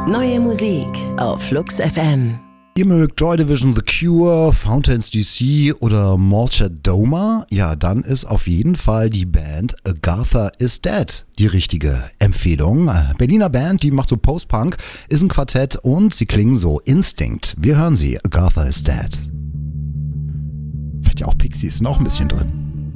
Neue Musik auf Flux FM. Ihr mögt Joy Division, The Cure, Fountains DC oder Morchadoma? Ja, dann ist auf jeden Fall die Band Agatha is Dead die richtige Empfehlung. Berliner Band, die macht so Post-Punk, ist ein Quartett und sie klingen so Instinct. Wir hören sie, Agatha is Dead. Vielleicht ja auch Pixies, sind auch ein bisschen drin.